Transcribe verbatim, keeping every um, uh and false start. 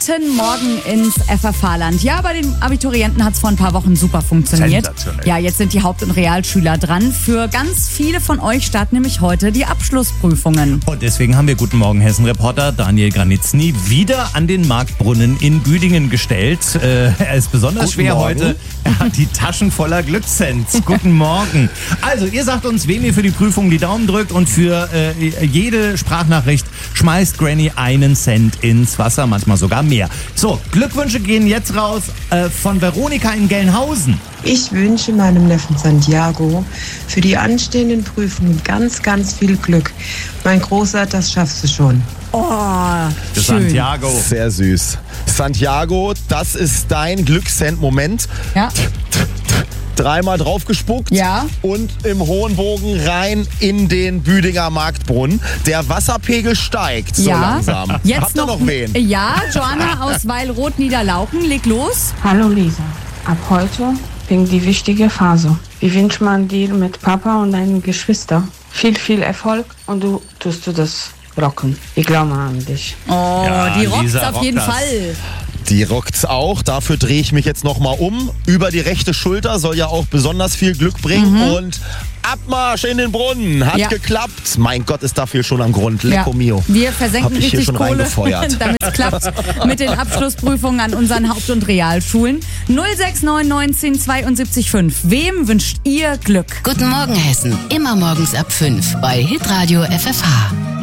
Guten Morgen ins F F H-Land. Ja, bei den Abiturienten hat es vor ein paar Wochen super funktioniert. Sensationell. Ja, jetzt sind die Haupt- und Realschüler dran. Für ganz viele von euch starten nämlich heute die Abschlussprüfungen. Und deswegen haben wir Guten Morgen Hessen-Reporter Daniel Granitzny wieder an den Marktbrunnen in Büdingen gestellt. Äh, er ist besonders Guten schwer Morgen. heute. Er hat die Taschen voller Glückscents. Guten Morgen. Also, ihr sagt uns, wem ihr für die Prüfung die Daumen drückt, und für äh, jede Sprachnachricht schmeißt Granny einen Cent ins Wasser, manchmal sogar mehr. So, Glückwünsche gehen jetzt raus äh, von Veronika in Gelnhausen. Ich wünsche meinem Neffen Santiago für die anstehenden Prüfungen ganz, ganz viel Glück. Mein Großer, das schaffst du schon. Oh, Für schön. Santiago. Sehr süß. Santiago, das ist dein Glückscent-Moment. Ja. Dreimal draufgespuckt Ja. und im hohen Bogen rein in den Büdinger Marktbrunnen. Der Wasserpegel steigt so ja. langsam. Jetzt Habt ihr noch wen? Ja, Joanna aus Weil-Rot-Niederlauchen, leg los. Hallo Lisa, ab heute fängt die wichtige Phase. Wir wünschen man dir mit Papa und deinen Geschwistern viel, viel Erfolg und du tust du das rocken. Ich glaube an dich. Oh, Ja, die rockt's Lisa auf rockt jeden das. Fall. Die rockt's auch. Dafür drehe ich mich jetzt nochmal um. Über die rechte Schulter soll ja auch besonders viel Glück bringen. Und Abmarsch in den Brunnen. Hat Ja. geklappt. Mein Gott, ist dafür schon am Grund. Lecco Ja. mio. Wir versenken Hab ich hier richtig schon Kohle, reingefeuert. damit es klappt mit den Abschlussprüfungen an unseren Haupt- und Realschulen. null sechs neun neunzehn zweiundsiebzig fünf. Wem wünscht ihr Glück? Guten Morgen Hessen. Immer morgens ab fünf bei Hitradio F F H.